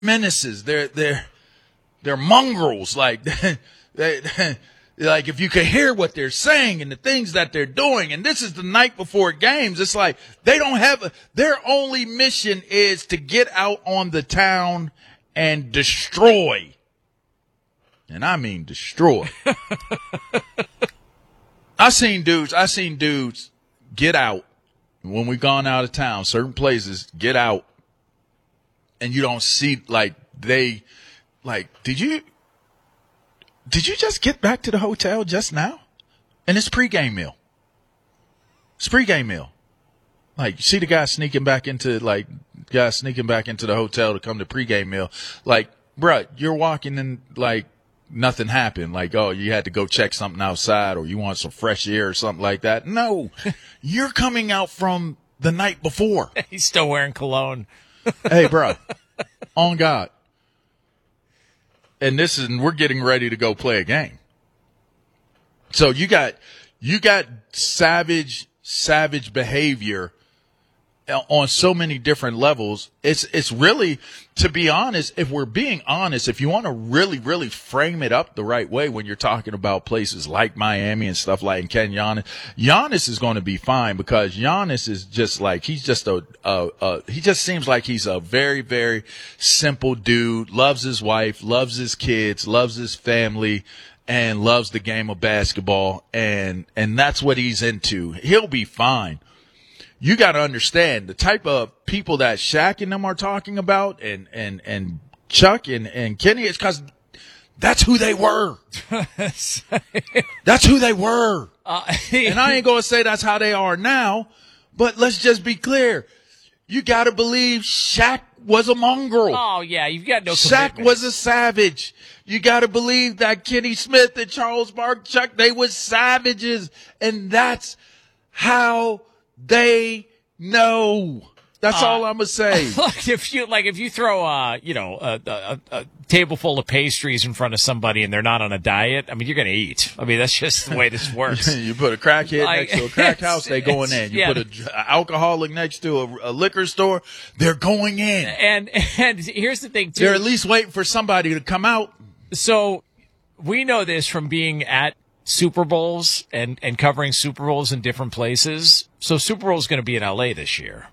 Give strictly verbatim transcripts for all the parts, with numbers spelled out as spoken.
menaces. They're they're they're mongrels. Like they, they, like if you could hear what they're saying and the things that they're doing, and this is the night before games. It's like they don't have a, their only mission is to get out on the town and destroy. And I mean destroy. I seen dudes. I seen dudes get out when we gone out of town. Certain places get out, and you don't see like they like. Did you did you just get back to the hotel just now? And it's pregame meal. It's pregame meal. Like you see the guy sneaking back into like guy sneaking back into the hotel to come to pregame meal. Like, bruh, you're walking in like. Nothing happened. Like, oh, you had to go check something outside or you want some fresh air or something like that. No, you're coming out from the night before. He's still wearing cologne. Hey, bro, on God. And this is, and we're getting ready to go play a game. So you got, you got savage, savage behavior on so many different levels. It's, it's really, to be honest, if we're being honest, if you want to really, really frame it up the right way when you're talking about places like Miami and stuff like, and Ken Giannis, Giannis is going to be fine because Giannis is just like, he's just a, a, a, he just seems like he's a very, very simple dude, loves his wife, loves his kids, loves his family, and loves the game of basketball. And, and that's what he's into. He'll be fine. You got to understand the type of people that Shaq and them are talking about and, and, and Chuck and, and Kenny is because that's who they were. That's who they were. Uh, and I ain't going to say that's how they are now, but let's just be clear. You got to believe Shaq was a mongrel. Oh, yeah. You've got no Shaq commitment. was a savage. You got to believe that Kenny Smith and Charles Barkley, they were savages. And that's how they know. That's uh, all I'm gonna say. Look, if you like, if you throw, uh, you know, a, a, a table full of pastries in front of somebody and they're not on a diet, I mean, you're gonna eat. I mean, that's just the way this works. You put a crackhead like, next to a crack house, they going in. You yeah. put an alcoholic next to a, a liquor store, they're going in. And and here's the thing, too. They're at least waiting for somebody to come out. So we know this from being at Super Bowls and, and covering Super Bowls in different places. So Super Bowl is going to be in L A this year.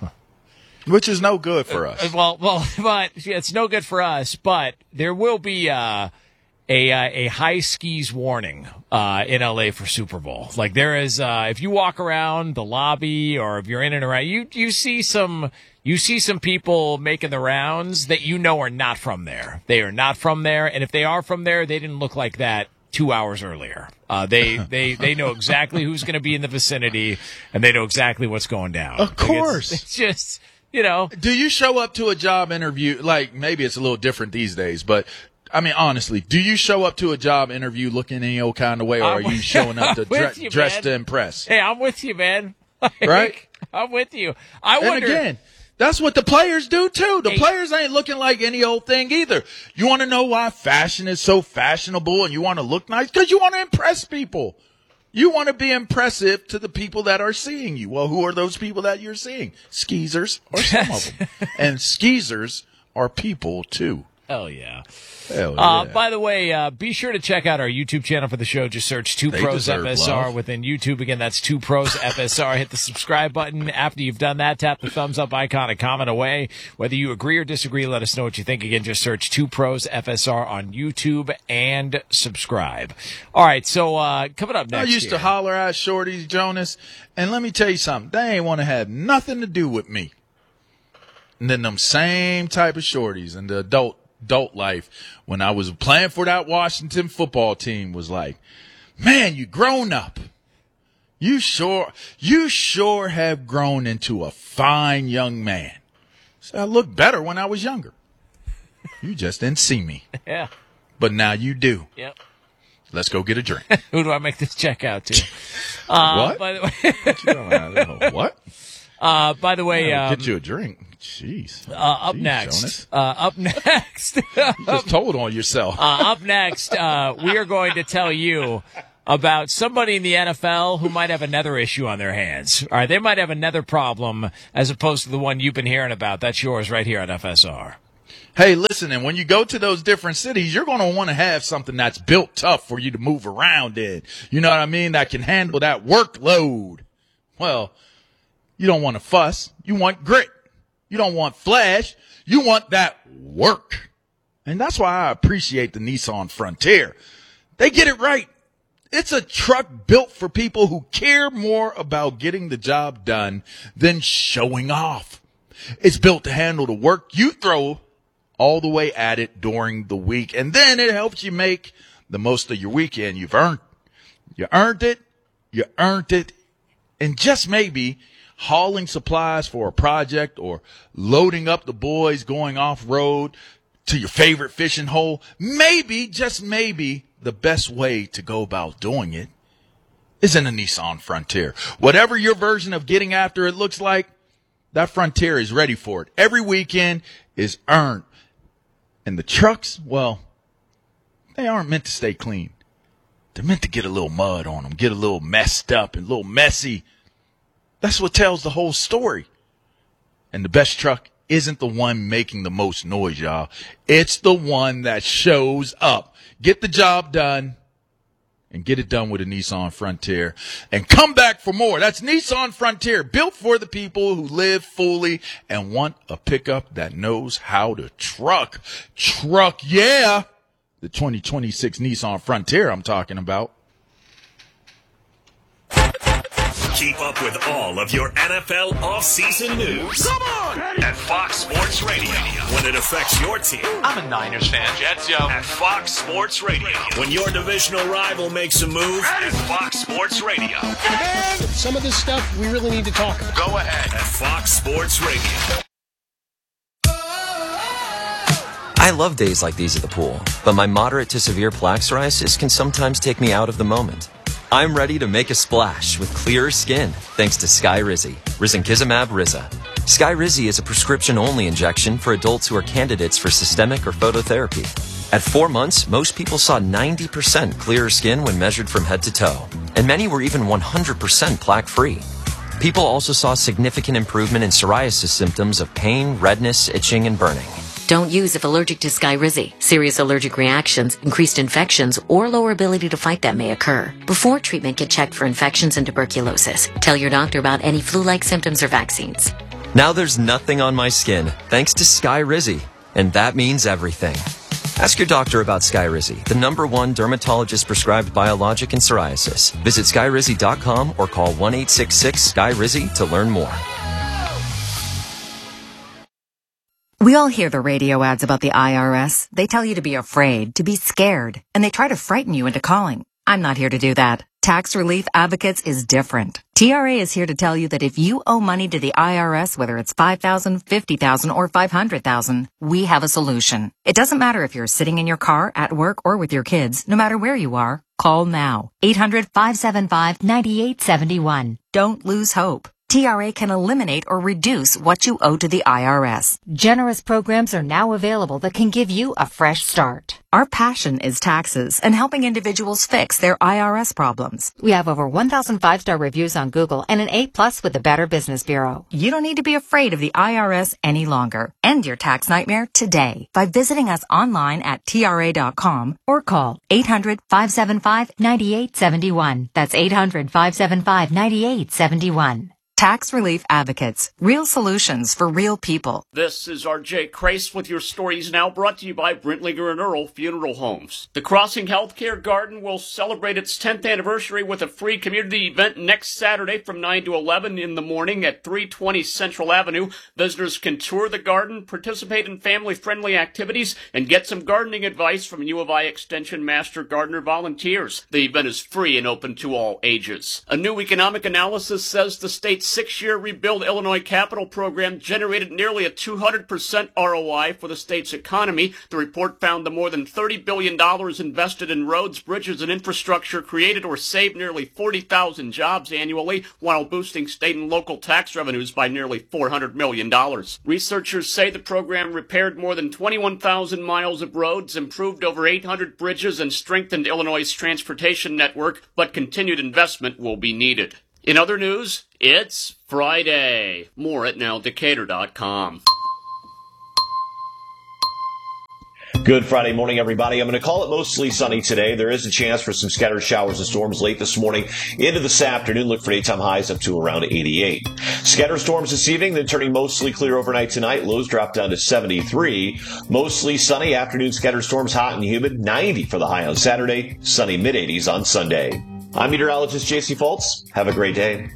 Which is no good for us. Uh, well, well, but it's no good for us, but there will be uh, a uh, a high skis warning uh, in L A for Super Bowl. Like there is, uh, if you walk around the lobby or if you're in and around, you you see some you see some people making the rounds that you know are not from there. They are not from there, and if they are from there, they didn't look like that two hours earlier. Uh, they, they, they know exactly who's going to be in the vicinity, and they know exactly what's going down. Of course. It's, it's just, you know. Do you show up to a job interview, like maybe it's a little different these days, but I mean, honestly, do you show up to a job interview looking any old kind of way, or I'm are you showing up to dre- you, dressed to impress? Hey, I'm with you, man. Right? I'm with you. I and wonder. Again, that's what the players do, too. The hey. players ain't looking like any old thing either. You want to know why fashion is so fashionable and you want to look nice? Because you want to impress people. You want to be impressive to the people that are seeing you. Well, who are those people that you're seeing? Skeezers are some of them. And skeezers are people, too. Hell yeah. Hell yeah. Uh, by the way, uh, be sure to check out our YouTube channel for the show. Just search Two They Pros F S R love. within YouTube. Again, that's Two Pros F S R. Hit the subscribe button. After you've done that, tap the thumbs up icon and comment away. Whether you agree or disagree, let us know what you think. Again, just search Two Pros F S R on YouTube and subscribe. All right, so uh, coming up next I used here. to holler at shorties, Jonas, and let me tell you something. They ain't want to have nothing to do with me. And then them same type of shorties in the adult adult life when I was playing for that Washington football team was like, man, you grown up. You sure, you sure have grown into a fine young man. So I looked better when I was younger. You just didn't see me. Yeah. But now you do. Yep. Let's go get a drink. Who do I make this check out to? Uh, what? By the way, you don't know. What? Uh, by the way, yeah, um, get you a drink. Jeez. Uh, up Jeez, next. Jonas. Uh, up next. You just told on yourself. uh, up next, uh, we are going to tell you about somebody in the N F L who might have another issue on their hands. All right, they might have another problem as opposed to the one you've been hearing about. That's yours right here on F S R. Hey, listen, and when you go to those different cities, you're going to want to have something that's built tough for you to move around in. You know what I mean? That can handle that workload. Well, you don't want to fuss. You want grit. You don't want flash. You want that work. And that's why I appreciate the Nissan Frontier. They get it right. It's a truck built for people who care more about getting the job done than showing off. It's built to handle the work you throw all the way at it during the week. And then it helps you make the most of your weekend. You've earned, you earned it. You earned it. And just maybe hauling supplies for a project or loading up the boys going off road to your favorite fishing hole. Maybe, just maybe, the best way to go about doing it is in a Nissan Frontier. Whatever your version of getting after it looks like, that Frontier is ready for it. Every weekend is earned. And the trucks, well, they aren't meant to stay clean. They're meant to get a little mud on them, get a little messed up and a little messy. That's what tells the whole story. And the best truck isn't the one making the most noise, y'all. It's the one that shows up. Get the job done and get it done with a Nissan Frontier and come back for more. That's Nissan Frontier, built for the people who live fully and want a pickup that knows how to truck. Truck, yeah. The twenty twenty-six Nissan Frontier I'm talking about. Keep up with all of your N F L offseason news. Come on! At Fox Sports Radio. When it affects your team. I'm a Niners fan, Jets, yo. At Fox Sports Radio. When your divisional rival makes a move. At Fox Sports Radio. And some of this stuff we really need to talk about. Go ahead. At Fox Sports Radio. I love days like these at the pool, but my moderate to severe plaque psoriasis can sometimes take me out of the moment. I'm ready to make a splash with clearer skin thanks to Skyrizi, Risankizumab Riza. Skyrizi is a prescription-only injection for adults who are candidates for systemic or phototherapy. At four months, most people saw ninety percent clearer skin when measured from head to toe, and many were even one hundred percent plaque-free. People also saw significant improvement in psoriasis symptoms of pain, redness, itching, and burning. Don't use if allergic to Skyrizi. Serious allergic reactions, increased infections, or lower ability to fight them may occur. Before treatment, get checked for infections and tuberculosis. Tell your doctor about any flu-like symptoms or vaccines. Now there's nothing on my skin thanks to Skyrizi, and that means everything. Ask your doctor about Skyrizi, the number one dermatologist-prescribed biologic in psoriasis. Visit skyrizi dot com or call one eight six six Sky Rizi to learn more. We all hear the radio ads about the I R S. They tell you to be afraid, to be scared, and they try to frighten you into calling. I'm not here to do that. Tax Relief Advocates is different. T R A is here to tell you that if you owe money to the I R S, whether it's five thousand dollars, fifty thousand dollars, or five hundred thousand dollars, we have a solution. It doesn't matter if you're sitting in your car, at work, or with your kids. No matter where you are, call now. eight hundred, five seven five, nine eight seven one. Don't lose hope. T R A can eliminate or reduce what you owe to the I R S. Generous programs are now available that can give you a fresh start. Our passion is taxes and helping individuals fix their I R S problems. We have over one thousand five-star reviews on Google and an A plus with the Better Business Bureau. You don't need to be afraid of the I R S any longer. End your tax nightmare today by visiting us online at T R A dot com or call eight hundred, five seven five, nine eight seven one. That's eight hundred, five seven five, nine eight seven one. Tax Relief Advocates. Real solutions for real people. This is R J Crace with your stories now, brought to you by Brentlinger and Earl Funeral Homes. The Crossing Healthcare Garden will celebrate its tenth anniversary with a free community event next Saturday from nine to eleven in the morning at three twenty Central Avenue. Visitors can tour the garden, participate in family-friendly activities, and get some gardening advice from U of I Extension Master Gardener volunteers. The event is free and open to all ages. A new economic analysis says the state's six-year Rebuild Illinois Capital program generated nearly a two hundred percent R O I for the state's economy. The report found the more than thirty billion dollars invested in roads, bridges, and infrastructure created or saved nearly forty thousand jobs annually, while boosting state and local tax revenues by nearly four hundred million dollars. Researchers say the program repaired more than twenty-one thousand miles of roads, improved over eight hundred bridges, and strengthened Illinois' transportation network, but continued investment will be needed. In other news, it's Friday. More at now decatur dot com. Good Friday morning, everybody. I'm going to call it mostly sunny today. There is a chance for some scattered showers and storms late this morning into this afternoon. Look for daytime highs up to around eighty-eight. Scattered storms this evening, then turning mostly clear overnight tonight. Lows drop down to seventy-three. Mostly sunny. Afternoon scattered storms hot and humid. ninety for the high on Saturday. Sunny mid-eighties on Sunday. I'm meteorologist J C Fultz. Have a great day.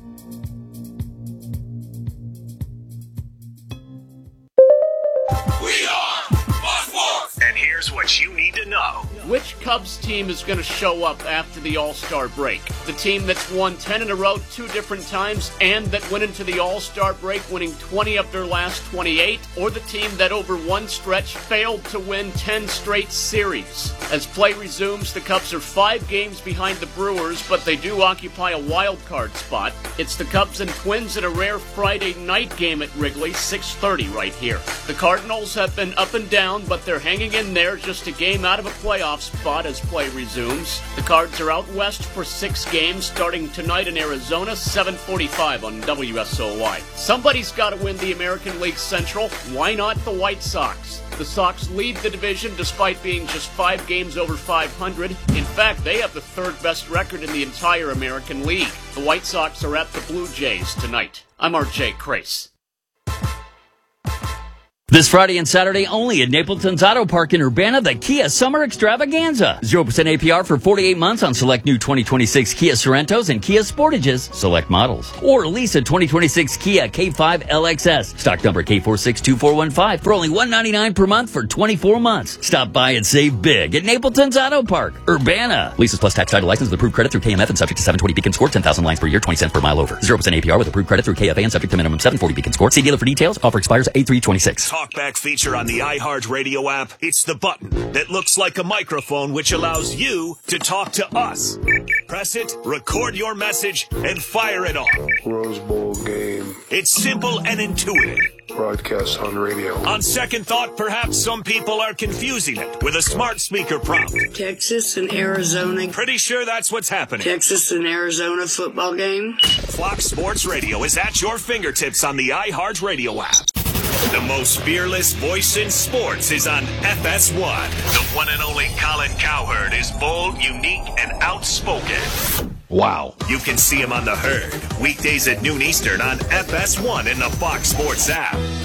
What you need to know. Which Cubs team is going to show up after the All-Star break? The team that's won ten in a row two different times and that went into the All-Star break winning twenty of their last twenty-eight? Or the team that over one stretch failed to win ten straight series? As play resumes, the Cubs are five games behind the Brewers, but they do occupy a wild card spot. It's the Cubs and Twins in a rare Friday night game at Wrigley, six thirty right here. The Cardinals have been up and down, but they're hanging in there, just a game out of a playoff spot as play resumes. The Cards are out west for six games starting tonight in Arizona, seven forty-five on W S O Y. Somebody's got to win the American League Central. Why not the White Sox? The Sox lead the division despite being just five games over five hundred. In fact, they have the third best record in the entire American League. The White Sox are at the Blue Jays tonight. I'm R J Crace. This Friday and Saturday only at Napleton's Auto Park in Urbana, the Kia Summer Extravaganza. zero percent A P R for forty-eight months on select new twenty twenty-six Kia Sorentos and Kia Sportages, select models. Or lease a twenty twenty-six Kia K five L X S, stock number K four six two four one five, for only one hundred ninety-nine dollars per month for twenty-four months. Stop by and save big at Napleton's Auto Park, Urbana. Leases plus tax title license with approved credit through K M F and subject to seven twenty Beacon score, ten thousand lines per year, twenty cents per mile over. zero percent A P R with approved credit through K F A and subject to minimum seven forty Beacon score. See dealer for details. Offer expires eight three twenty-six. Talkback feature on the iHeartRadio app. It's the button that looks like a microphone, which allows you to talk to us. Press it, record your message, and fire it off. Rose Bowl game. It's simple and intuitive. Broadcast on radio. On second thought, perhaps some people are confusing it with a smart speaker prompt. Texas and Arizona. Pretty sure that's what's happening. Texas and Arizona football game. Fox Sports Radio is at your fingertips on the iHeartRadio app. The most fearless voice in sports is on F S one. The one and only Colin Cowherd is bold, unique, and outspoken. Wow. You can see him on The Herd, weekdays at noon Eastern on F S one in the Fox Sports app.